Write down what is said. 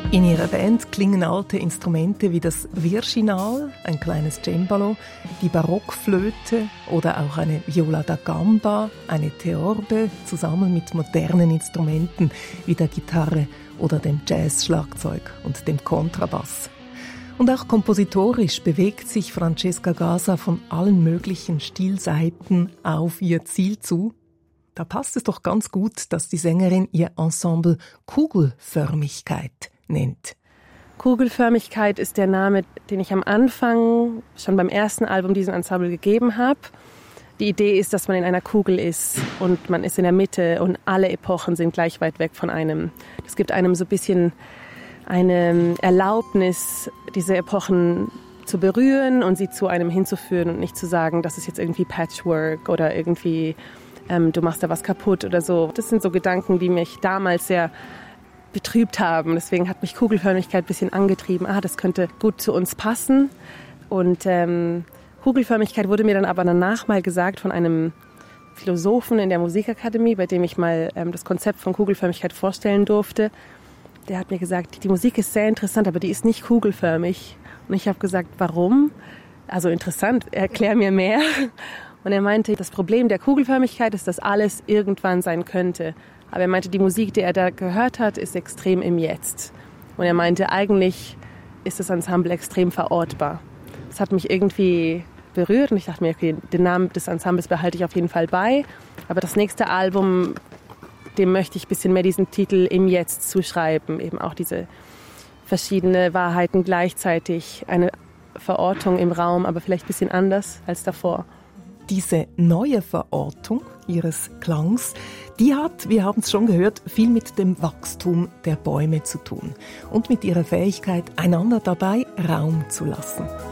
In ihrer Band klingen alte Instrumente wie das Virginal, ein kleines Cembalo, die Barockflöte oder auch eine Viola da Gamba, eine Theorbe, zusammen mit modernen Instrumenten wie der Gitarre oder dem Jazzschlagzeug und dem Kontrabass. Und auch kompositorisch bewegt sich Francesca Gasa von allen möglichen Stilseiten auf ihr Ziel zu. Da passt es doch ganz gut, dass die Sängerin ihr Ensemble Kugelförmigkeit nennt. Kugelförmigkeit ist der Name, den ich am Anfang, schon beim ersten Album, diesem Ensemble gegeben habe. Die Idee ist, dass man in einer Kugel ist und man ist in der Mitte und alle Epochen sind gleich weit weg von einem. Das gibt einem so ein bisschen eine Erlaubnis, diese Epochen zu berühren und sie zu einem hinzuführen und nicht zu sagen, das ist jetzt irgendwie Patchwork oder irgendwie du machst da was kaputt oder so. Das sind so Gedanken, die mich damals sehr betrübt haben. Deswegen hat mich Kugelförmigkeit ein bisschen angetrieben. Das könnte gut zu uns passen. Und Kugelförmigkeit wurde mir dann aber danach mal gesagt von einem Philosophen in der Musikakademie, bei dem ich mal das Konzept von Kugelförmigkeit vorstellen durfte. Der hat mir gesagt, die Musik ist sehr interessant, aber die ist nicht kugelförmig. Und ich habe gesagt, warum? Also interessant, erklär mir mehr. Und er meinte, das Problem der Kugelförmigkeit ist, dass alles irgendwann sein könnte. Aber er meinte, die Musik, die er da gehört hat, ist extrem im Jetzt. Und er meinte, eigentlich ist das Ensemble extrem verortbar. Das hat mich irgendwie berührt und ich dachte mir, okay, den Namen des Ensembles behalte ich auf jeden Fall bei. Aber das nächste Album, dem möchte ich ein bisschen mehr diesen Titel im Jetzt zuschreiben. Eben auch diese verschiedene Wahrheiten gleichzeitig, eine Verortung im Raum, aber vielleicht ein bisschen anders als davor. Diese neue Verortung ihres Klangs, die hat, wir haben es schon gehört, viel mit dem Wachstum der Bäume zu tun und mit ihrer Fähigkeit, einander dabei Raum zu lassen.